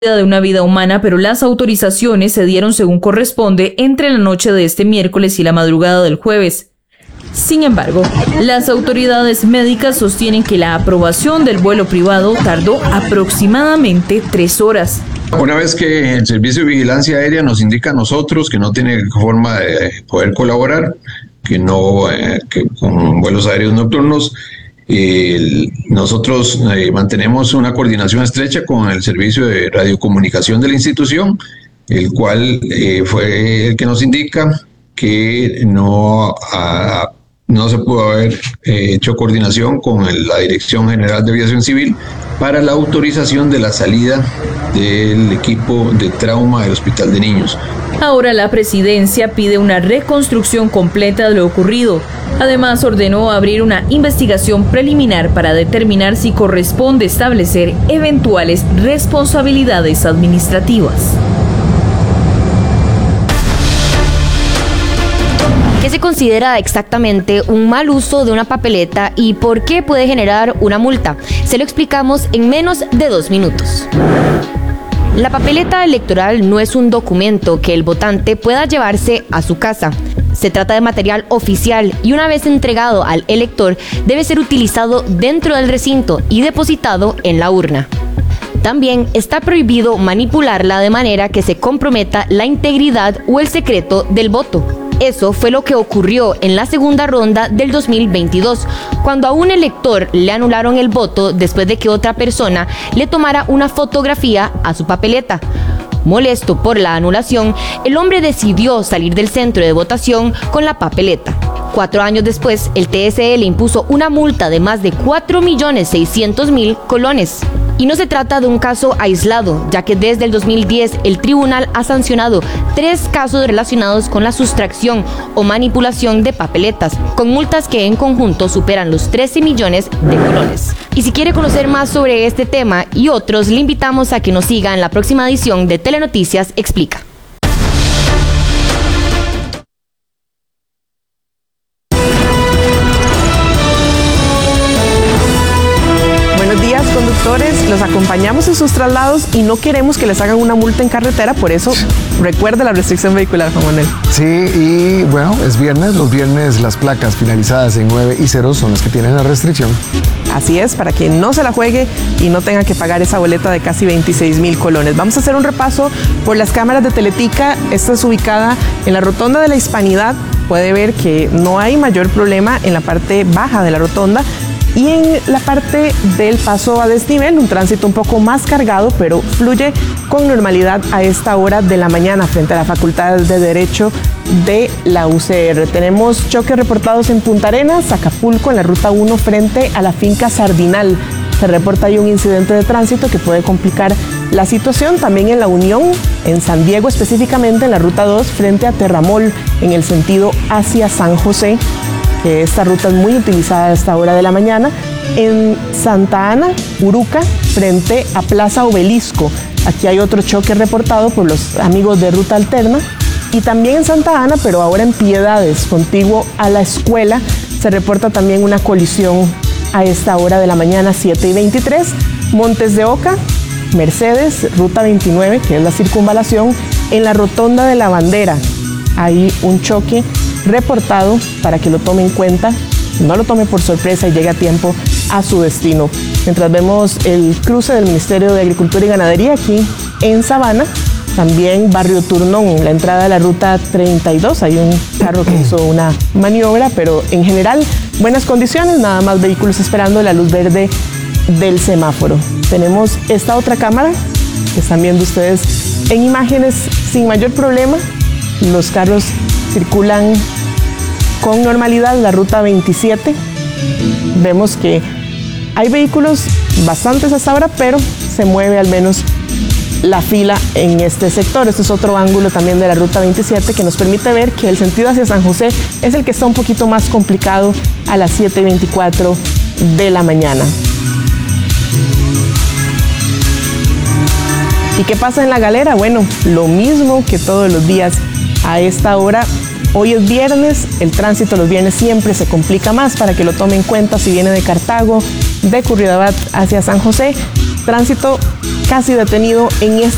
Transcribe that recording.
de una vida humana, pero las autorizaciones se dieron según corresponde entre la noche de este miércoles y la madrugada del jueves. Sin embargo, las autoridades médicas sostienen que la aprobación del vuelo privado tardó aproximadamente 3 horas. Una vez que el Servicio de Vigilancia Aérea nos indica a nosotros que no tiene forma de poder colaborar, que con vuelos aéreos nocturnos, nosotros mantenemos una coordinación estrecha con el servicio de radiocomunicación de la institución, el cual fue el que nos indica que no se pudo haber hecho coordinación con la Dirección General de Aviación Civil para la autorización de la salida del equipo de trauma del Hospital de Niños. Ahora la presidencia pide una reconstrucción completa de lo ocurrido. Además, ordenó abrir una investigación preliminar para determinar si corresponde establecer eventuales responsabilidades administrativas. ¿Qué se considera exactamente un mal uso de una papeleta y por qué puede generar una multa? Se lo explicamos en menos de 2 minutos. La papeleta electoral no es un documento que el votante pueda llevarse a su casa. Se trata de material oficial y una vez entregado al elector debe ser utilizado dentro del recinto y depositado en la urna. También está prohibido manipularla de manera que se comprometa la integridad o el secreto del voto. Eso fue lo que ocurrió en la segunda ronda del 2022, cuando a un elector le anularon el voto después de que otra persona le tomara una fotografía a su papeleta. Molesto por la anulación, el hombre decidió salir del centro de votación con la papeleta. 4 años después, el TSE le impuso una multa de más de 4.600.000 colones. Y no se trata de un caso aislado, ya que desde el 2010 el tribunal ha sancionado 3 casos relacionados con la sustracción o manipulación de papeletas, con multas que en conjunto superan los 13 millones de colones. Y si quiere conocer más sobre este tema y otros, le invitamos a que nos siga en la próxima edición de Telenoticias Explica. Conductores, los acompañamos en sus traslados y no queremos que les hagan una multa en carretera, por eso recuerde la restricción vehicular, Juan Manuel. Sí, y bueno, es viernes, los viernes las placas finalizadas en 9 y 0 son las que tienen la restricción. Así es, para que no se la juegue y no tenga que pagar esa boleta de casi 26.000 colones. Vamos a hacer un repaso por las cámaras de Teletica. Esta es ubicada en la rotonda de la Hispanidad. Puede ver que no hay mayor problema en la parte baja de la rotonda. Y en la parte del paso a desnivel, un tránsito un poco más cargado, pero fluye con normalidad a esta hora de la mañana frente a la Facultad de Derecho de la UCR. Tenemos choques reportados en Punta Arenas, Acapulco, en la Ruta 1 frente a la finca Sardinal. Se reporta ahí un incidente de tránsito que puede complicar la situación. También en La Unión, en San Diego específicamente, en la Ruta 2 frente a Terramol, en el sentido hacia San José. Esta ruta es muy utilizada a esta hora de la mañana. En Santa Ana, Uruca, frente a Plaza Obelisco. Aquí hay otro choque reportado por los amigos de Ruta Alterna. Y también en Santa Ana, pero ahora en Piedades, contiguo a la escuela, se reporta también una colisión a esta hora de la mañana, 7:23. Montes de Oca, Mercedes, Ruta 29, que es la circunvalación, en la rotonda de la Bandera. Hay un choque reportado para que lo tome en cuenta, no lo tome por sorpresa y llegue a tiempo a su destino. Mientras vemos el cruce del Ministerio de Agricultura y Ganadería aquí en Sabana, también Barrio Turnón, la entrada de la Ruta 32, hay un carro que hizo una maniobra, pero en general buenas condiciones, nada más vehículos esperando la luz verde del semáforo. Tenemos esta otra cámara que están viendo ustedes en imágenes sin mayor problema. Los carros circulan con normalidad la Ruta 27. Vemos que hay vehículos bastantes hasta ahora, pero se mueve al menos la fila en este sector. Este es otro ángulo también de la Ruta 27 que nos permite ver que el sentido hacia San José es el que está un poquito más complicado a las 7:24 de la mañana. ¿Y qué pasa en La Galera? Bueno, lo mismo que todos los días a esta hora. Hoy es viernes, el tránsito los viernes siempre se complica más, para que lo tome en cuenta si viene de Cartago, de Curridabat hacia San José. Tránsito casi detenido en esta